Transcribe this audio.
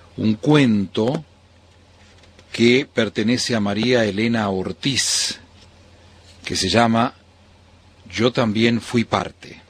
un cuento que pertenece a María Elena Ortiz, que se llama Yo también fui parte.